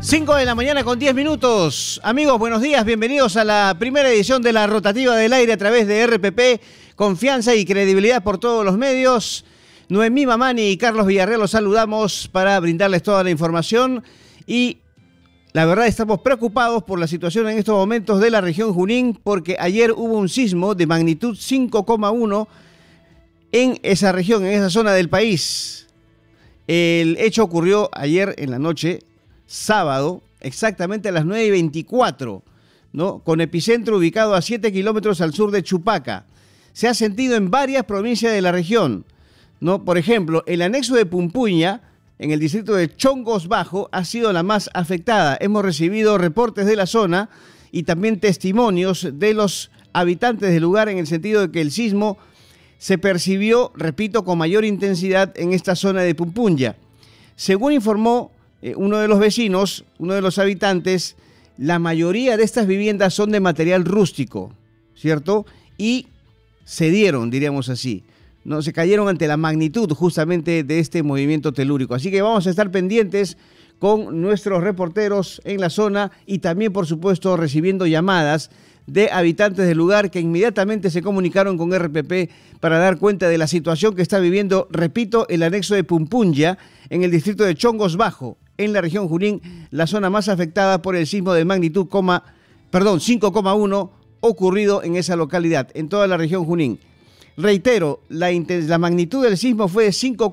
5 de la mañana con 10 minutos. Amigos, buenos días. Bienvenidos a la primera edición de la Rotativa del Aire a través de RPP. Confianza y credibilidad por todos los medios. Noemí Mamani y Carlos Villarreal los saludamos para brindarles toda la información. Y la verdad estamos preocupados por la situación en estos momentos de la región Junín, porque ayer hubo un sismo de magnitud 5,1 en esa región, en esa zona del país. El hecho ocurrió ayer en la noche, sábado, exactamente a las 9:24, ¿no? Con epicentro ubicado a 7 kilómetros al sur de Chupaca. Se ha sentido en varias provincias de la región, ¿no? Por ejemplo, el anexo de Pumpuña, en el distrito de Chongos Bajo, ha sido la más afectada. Hemos recibido reportes de la zona y también testimonios de los habitantes del lugar en el sentido de que el sismo se percibió, repito, con mayor intensidad en esta zona de Pumpuña. Según informó uno de los vecinos, uno de los habitantes, la mayoría de estas viviendas son de material rústico, ¿cierto? Y cedieron, diríamos así, no se cayeron ante la magnitud justamente de este movimiento telúrico. Así que vamos a estar pendientes con nuestros reporteros en la zona y también, por supuesto, recibiendo llamadas de habitantes del lugar que inmediatamente se comunicaron con RPP para dar cuenta de la situación que está viviendo, repito, el anexo de Pumpuña en el distrito de Chongos Bajo, en la región Junín, la zona más afectada por el sismo de magnitud 5,1 ocurrido en esa localidad, en toda la región Junín. Reitero, la magnitud del sismo fue de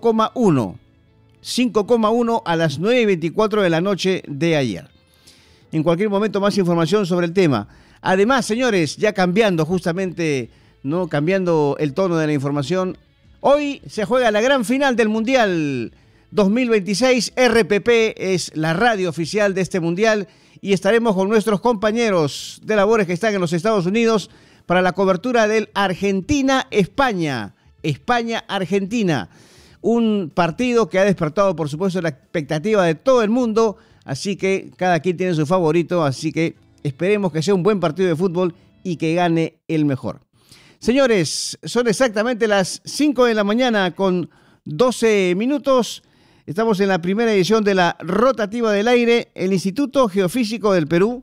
5,1 a las 9:24 de la noche de ayer. En cualquier momento más información sobre el tema. Además, señores, ya cambiando justamente, ¿no? Cambiando el tono de la información, hoy se juega la gran final del Mundial 2026. RPP es la radio oficial de este Mundial y estaremos con nuestros compañeros de labores que están en los Estados Unidos para la cobertura del Argentina-España. España-Argentina. Un partido que ha despertado, por supuesto, la expectativa de todo el mundo. Así que cada quien tiene su favorito. Así que esperemos que sea un buen partido de fútbol y que gane el mejor. Señores, son exactamente las 5 de la mañana con 12 minutos. Estamos en la primera edición de la Rotativa del Aire. El Instituto Geofísico del Perú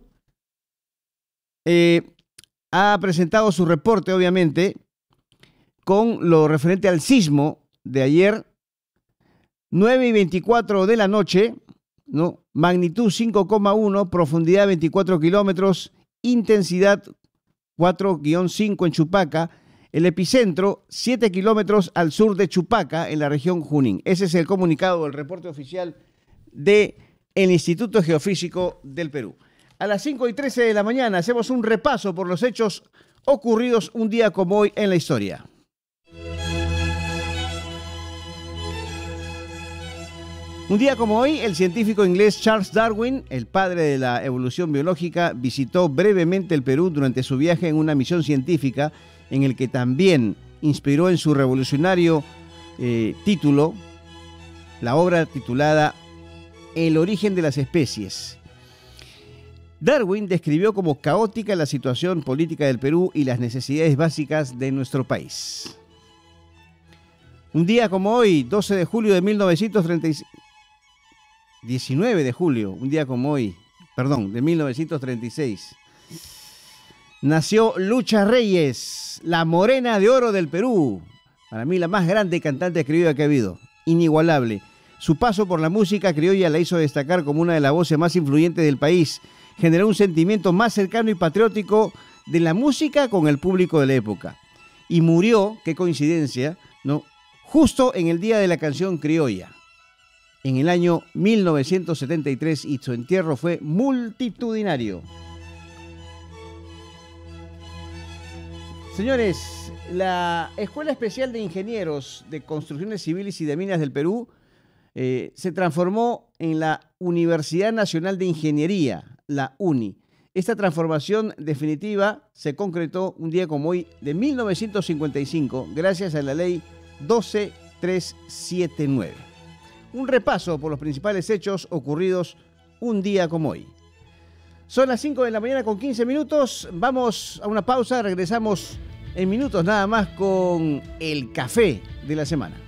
ha presentado su reporte, obviamente, con lo referente al sismo de ayer, 9:24 de la noche, ¿no? Magnitud 5,1, profundidad 24 kilómetros, intensidad 4-5 en Chupaca, el epicentro 7 kilómetros al sur de Chupaca, en la región Junín. Ese es el comunicado del reporte oficial del Instituto Geofísico del Perú. A las 5:13 de la mañana hacemos un repaso por los hechos ocurridos un día como hoy en la historia. Un día como hoy, el científico inglés Charles Darwin, el padre de la evolución biológica, visitó brevemente el Perú durante su viaje en una misión científica en el que también inspiró en su revolucionario título la obra titulada El origen de las especies. Darwin describió como caótica la situación política del Perú y las necesidades básicas de nuestro país. Un día como hoy, 12 de julio de 1936, 19 de julio, un día como hoy, de 1936, nació Lucha Reyes, la morena de oro del Perú. Para mí la más grande cantante criolla que ha habido, inigualable. Su paso por la música criolla la hizo destacar como una de las voces más influyentes del país. Generó un sentimiento más cercano y patriótico de la música con el público de la época. Y murió, qué coincidencia, ¿no? Justo en el día de la canción criolla, en el año 1973, y su entierro fue multitudinario. Señores, la Escuela Especial de Ingenieros de Construcciones Civiles y de Minas del Perú se transformó en la Universidad Nacional de Ingeniería, la UNI. Esta transformación definitiva se concretó un día como hoy de 1955, gracias a la ley 12379. Un repaso por los principales hechos ocurridos un día como hoy. Son las 5 de la mañana con 15 minutos. Vamos a una pausa, regresamos en minutos nada más con el café de la semana.